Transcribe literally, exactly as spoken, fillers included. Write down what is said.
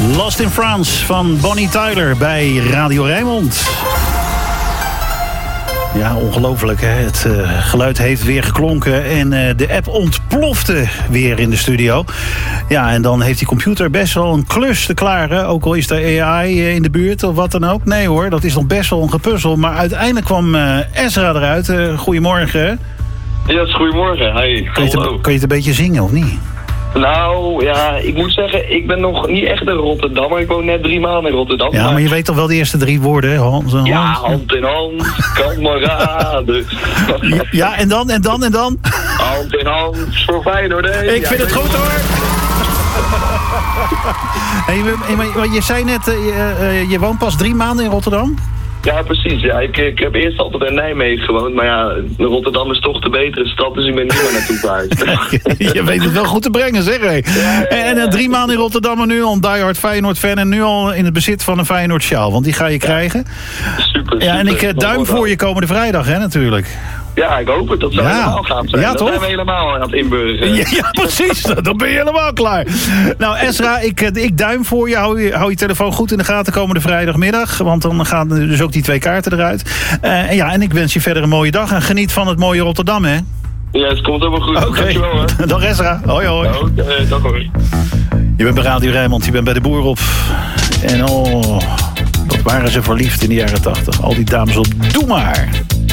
Lost in France van Bonnie Tyler bij Radio Rijnmond. Ja, ongelooflijk hè. Het uh, geluid heeft weer geklonken en uh, de app ontplofte weer in de studio. Ja, en dan heeft die computer best wel een klus te klaren. Ook al is er A I uh, in de buurt of wat dan ook. Nee hoor, dat is nog best wel een gepuzzel. Maar uiteindelijk kwam uh, Ezra eruit. Uh, goedemorgen. Ja, goedemorgen. Hey, kan, je te, kan je het een beetje zingen of niet? Nou, ja, ik moet zeggen, ik ben nog niet echt een Rotterdammer. Ik woon net drie maanden in Rotterdam. Ja, maar, maar je weet toch wel de eerste drie woorden, hè? Hand, hand. Ja, hand in hand, kameraden. Ja, en dan, en dan, en dan? Hand in hand, voor Feyenoord, hè? Ik ja, vind het goed, hoor. Hey, je, je zei net, uh, uh, je woont pas drie maanden in Rotterdam? Ja, precies. Ja. Ik, ik heb eerst altijd in Nijmegen gewoond. Maar ja, Rotterdam is toch de betere stad, dus ik ben niet meer naartoe verhuisd. Je weet het wel goed te brengen, zeg hé. Ja, ja, ja. En uh, drie maanden in Rotterdam en nu al een diehard Feyenoord-fan. En nu al in het bezit van een Feyenoord-sjaal. Want die ga je ja. krijgen. Super, ja, en super. ik uh, duim voor je komende vrijdag, hè, natuurlijk. Ja, ik hoop het. Dat zou ja. helemaal gaaf zijn. Ja, dat toch? zijn we helemaal aan het inburgeren. Ja, ja, precies. Dan ben je helemaal klaar. Nou, Ezra, ik, ik duim voor je. Hou, je. hou je telefoon goed in de gaten komende vrijdagmiddag. Want dan gaan dus ook die twee kaarten eruit. Uh, en ja, en ik wens je verder een mooie dag. En geniet van het mooie Rotterdam, hè? Ja, het komt helemaal goed. Okay. Dankjewel, hè. Dag Ezra. Hoi, hoi. Oké, okay, dag hoor. Je bent bij Radio Rijnmond. Je bent bij de Boer op. En oh, wat waren ze verliefd in de jaren tachtig. Al die dames op. Doe maar.